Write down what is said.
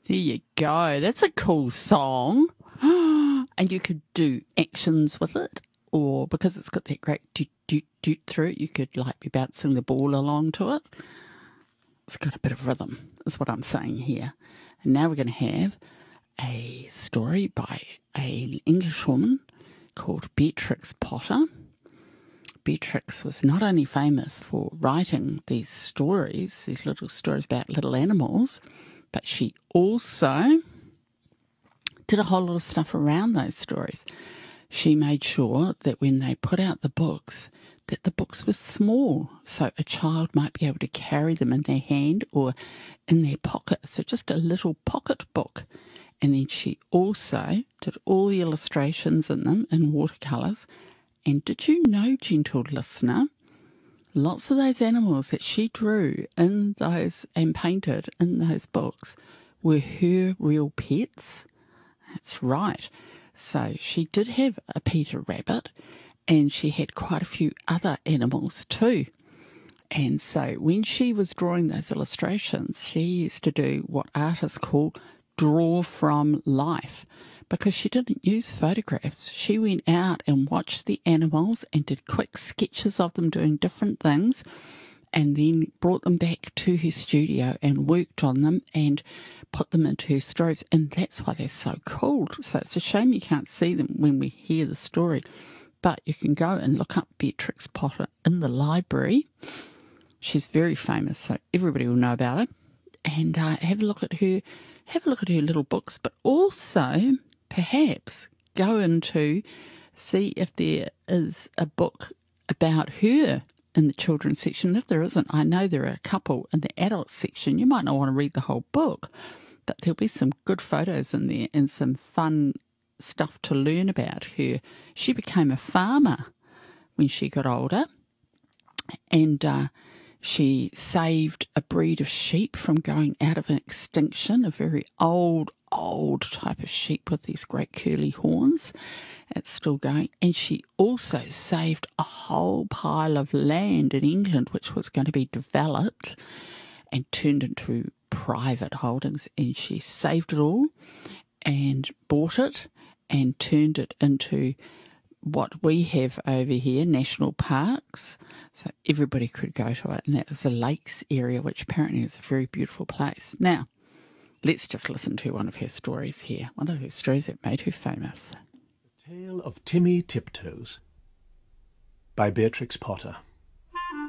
There you go. That's a cool song. And you could do actions with it, or because it's got that great doot, doot, doot through it, you could like be bouncing the ball along to it. It's got a bit of rhythm, is what I'm saying here. And now we're going to have a story by an English woman called Beatrix Potter. Beatrix was not only famous for writing these stories, these little stories about little animals, but she also did a whole lot of stuff around those stories. She made sure that when they put out the books, that the books were small, so a child might be able to carry them in their hand or in their pocket. So just a little pocket book. And then she also did all the illustrations in them in watercolours. And did you know, gentle listener, lots of those animals that she drew in those and painted in those books were her real pets? That's right. So she did have a Peter Rabbit, and she had quite a few other animals too. And so when she was drawing those illustrations, she used to do what artists call draw from life, because she didn't use photographs. She went out and watched the animals and did quick sketches of them doing different things, and then brought them back to her studio and worked on them and put them into her stories. And that's why they're so cool. So it's a shame you can't see them when we hear the story. But you can go and look up Beatrix Potter in the library. She's very famous, so everybody will know about her. And have a look at her little books, but also perhaps go into see if there is a book about her in the children's section. If there isn't, I know there are a couple in the adult section. You might not want to read the whole book, but there'll be some good photos in there and some fun stuff to learn about her. She became a farmer when she got older, and she saved a breed of sheep from going out of extinction, a very old type of sheep with these great curly horns. It's still going. And she also saved a whole pile of land in England which was going to be developed and turned into private holdings. And she saved it all and bought it and turned it into what we have over here, national parks. So everybody could go to it. And that was the lakes area, which apparently is a very beautiful place. Now, let's just listen to one of her stories here. One of her stories that made her famous. The Tale of Timmy Tiptoes by Beatrix Potter.